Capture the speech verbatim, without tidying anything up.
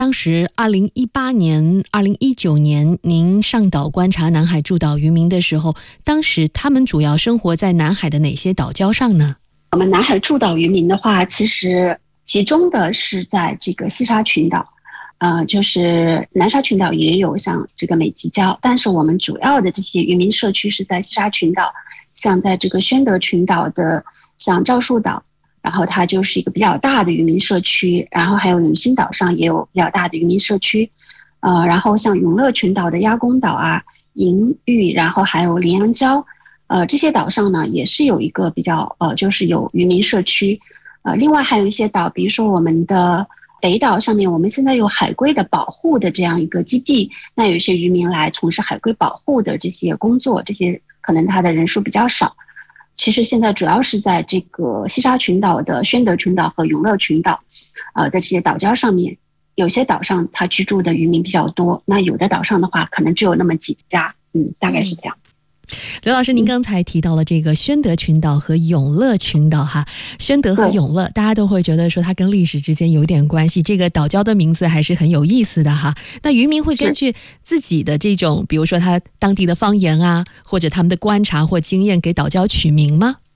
当时二零一八年、二零一九年您上岛观察南海诸岛渔民的时候，当时他们主要生活在南海的哪些岛礁上呢？ 我们南海诸岛渔民的话，其实集中的是在这个西沙群岛，呃，就是南沙群岛也有像这个美吉礁，但是我们主要的这些渔民社区是在西沙群岛，像在这个宣德群岛的像赵树岛，然后它就是一个比较大的渔民社区，然后还有女星岛上也有比较大的渔民社区，呃，然后像永乐群岛的鸭公岛啊、银屿，然后还有羚羊礁，呃，这些岛上呢也是有一个比较呃，就是有渔民社区，呃，另外还有一些岛，比如说我们的北岛上面，我们现在有海龟的保护的这样一个基地，那有一些渔民来从事海龟保护的这些工作，这些可能它的人数比较少。其实现在主要是在这个西沙群岛的宣德群岛和永乐群岛，呃的这些岛礁上面，有些岛上它居住的渔民比较多，那有的岛上的话可能只有那么几家，嗯，大概是这样。嗯刘老师，您刚才提到了这个宣德群岛和永乐群岛哈，宣德和永乐，大家都会觉得说它跟历史之间有点关系，这个岛礁的名字还是很有意思的哈。那渔民会根据自己的这种，比如说他当地的方言啊，或者他们的观察或经验，给岛礁取名吗？